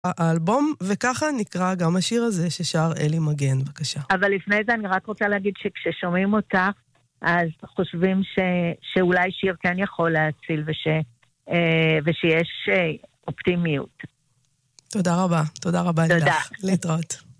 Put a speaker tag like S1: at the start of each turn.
S1: האלבום, וככה נקרא גם השיר הזה ששר אלי מגן, בבקשה.
S2: אבל לפני זה אני רק רוצה להגיד שכששומעים אותך, אז חושבים שאולי שיר כן יכול להציל, ושיש אופטימיות.
S1: תודה רבה, תודה רבה לך. להתראות.